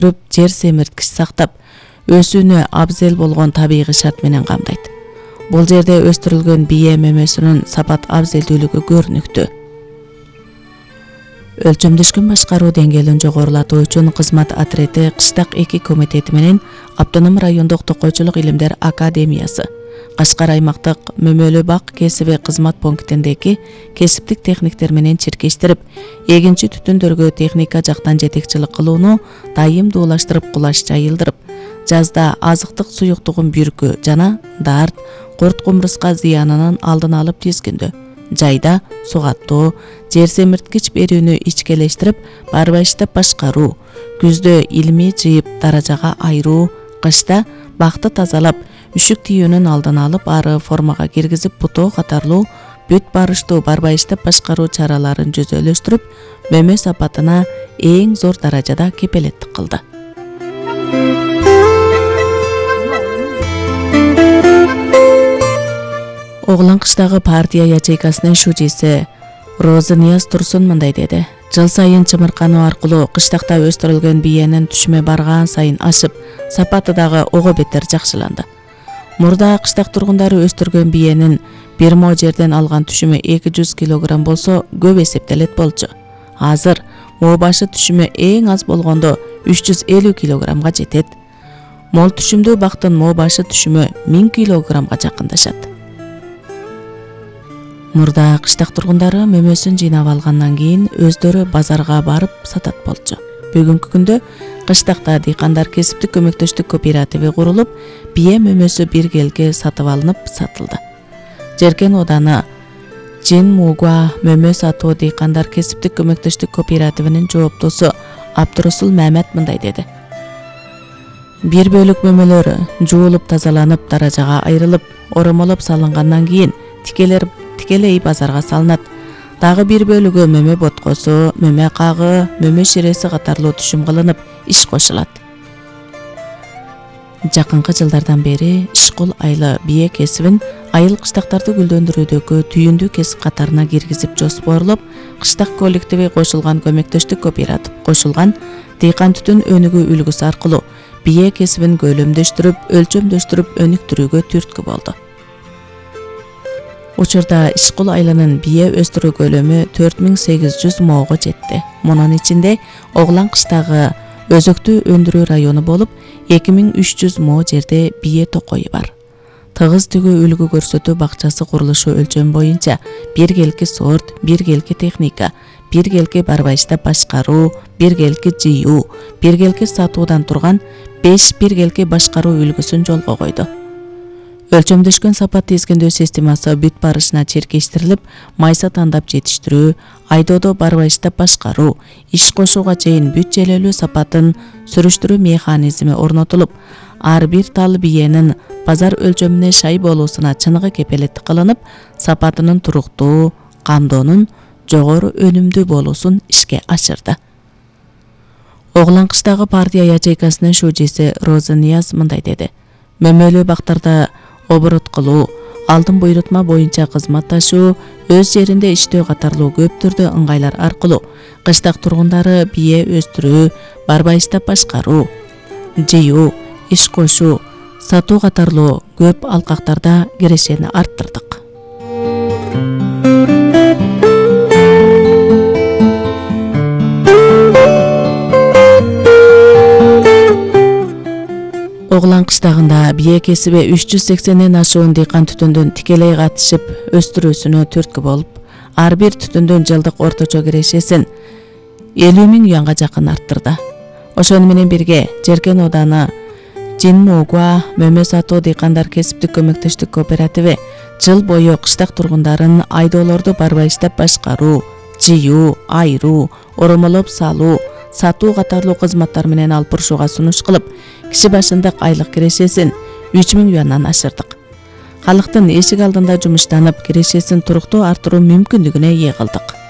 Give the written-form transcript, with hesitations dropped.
жер семирткич сактап, өсүүнө абзел болгон табигый шарт менен камдайт. Бул жерде өстүрүлгөн бие мөмөсүнүн сапат абзелдүүлүгү көрүнүктүү. Өлчөмдөшкөн башкаруу деңгээлин жогорулатуу үчүн кызмат отрети Кыштак 2 комитети менен Автоном райондук токойчулук илимдер академиясы, Кашкар аймактык мөмөлүү бак кесиби кызмат пунктиндеги кесиптик техниктер менен чиркештирип, эгинчи түтүндөргө техника жактан жетекчилик кылууну дайымдуулаштырып кулаш жайылдырып, жазда азыктык суюктугун бүркү жана дарт, курт кумурска зыянынын алдын алып тизгиндөө, жайда сугаттоо, жер семирткич берүүнү ичкелештирип, барбайыштап башкаруу, күздө илмий жыйып даражага айыруу, кышта бакты тазалап, үшүк тийүүнүн алдын алып, ары формага киргизип бутоо катарлуу бүт барыштуу барбайыштап башкаруу чараларын жүзөлөштүрүп, мөмө сапатына эң зор даражада кепелеттик кылды. Оглан кыштагы партия ячейкасынын шужиси Розанияз Турсун мындай деди: жыл сайын чымыркануу аркылуу кыштакта өстүрүлгөн биенин түшүмө барган сайын ашып, сапаты дагы ого бетер жакшыланды. Мурда кыштак тургундары өстүргөн биенин бир мо жерден алган түшүмө 200 килограмм болсо көп эсептелет болчу. Азыр мо башы түшүмө эң аз болгондо 350 килограммга жетет. Мол түшүмдүү бактын мо башы түшүмө 1000 килограммга жакындашат. Мурда кыштак тургундары мөмөсүн жыйнап алгандан кийин өздөрү базарга барып сатат болчу. Бүгүнкү күндө кыштакта дыйкандар кесиптик көмөктөштүк кооперативи курулуп, бие мөмөсү бир келге сатып алынып сатылды. Жеркен ооданы Жин Мугва мөмө сатуу дыйкандар кесиптик көмөктөштүк кооперативинин жооптосу Абдурасул Мамет мындай деди: бир бөлүк мөмөлөр жуулуп тазаланып, даражага айрылып, оромолоп салынгандан кийин тикелей базарга салынат. Дагы бир бөлүгү мөмө боткосу, мөмө кагы, мөмө ширеси катарлуу түшүм кылынып, иш кошулат. Жакынкы жылдардан бери ишкул айлы бие кесибин айыл кыштактарды гүлдөндүрүүдөгү түйүндүү кесип катарына киргизип жоспорлоп, кыштак коллективи кошулган көмөктөштүк кооператив кошулган дыйкан түтүн өнүгүү үлгүсү аркылуу бие кесибин көлөмдөштүрүп, өлчөмдөштүрүп өнүктүрүүгө түрткү болду. Учурда ишкул айылынын бие өстүрүү көлөмү 4800 моого жетти. Мунун ичинде Оглан кыштагы өзөктүү өндүрүү району болуп, 2300 мо жерде бие токойу бар. Тыгыз түгүү үлгү көрсөтүү бакчасы курулушу өлчөм боюнча бир келки сорт, бир келки техника, бир келки барбайыштап башкаруу, бир келки жыйуу, бир келки сатуудан турган 5 бир келки башкаруу үлгүсүн жолго койду. Өлчөмдөшкөн сапат тизгиндөө системасы бүт барышына чиркештирилип, майса тандап жетиштирүү, айдоодо барбайыштап башкаруу, иш кошууга чейин бүт желелүү сапатын сүрүштүрүү механизми орнотулуп, ар бир тал биенин базар өлчөмүнө шай болуусуна чыныгы кепелеттик кылынып, сапатынын туруктуу, камдоонун жогору өнүмдүү болуусун ишке ашырды. Оглан кыштагы партия ячейкасынын шужиси Розанияз мындай деди: мөмөлүү бактарда оборот кылуу, алдын буйрутма боюнча кызматташуу, өз жеринде иштөө катарлуу көп түрдүү ыңгайлар аркылуу кыштак тургундары бие өстүрүү, барбайыштап башкаруу, жыйуу, иш кошуу, сатуу катарлуу көп алкактарда кирешени арттырдык. Оглан кыштагында бие кесиби 380ден ашуун дыйкан түтүндүн тикелей катышып өстүрүүсүнө түрткү болуп, ар бир түтүндүн жылдык орточо кирешесин 50.000 юанга жакын арттырды. Ошону менен бирге Жеркен ооданы Жин Мугва мөмө сатуу дыйкандар кесиптик көмөктөштүк кооперативи жыл бою кыштак тургундарын айдоолорду барбайыштап башкаруу, жыйуу, айыруу, оромолоп салуу, сатуу катарлуу кызматтар менен алып бурушууга сунуш кылып, киши башындык айлык кирешесин 3000 юандан ашырдык. Халыктын эшик алдында жумуштанып, кирешесин туруктуу арттыруу мүмкүндүгүнө ээ кылдык.